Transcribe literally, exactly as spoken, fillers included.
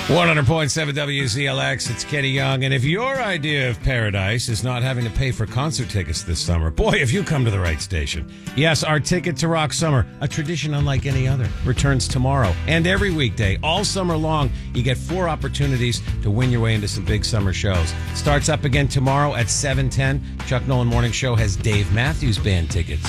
one hundred point seven W Z L X, it's Kenny Young. And if your idea of paradise is not having to pay for concert tickets this summer, boy, if you come to the right station. Yes, our Ticket to Rock Summer, a tradition unlike any other, returns tomorrow. And every weekday, all summer long, you get four opportunities to win your way into some big summer shows. Starts up again tomorrow at seven ten. Chuck Nolan Morning Show has Dave Matthews Band tickets.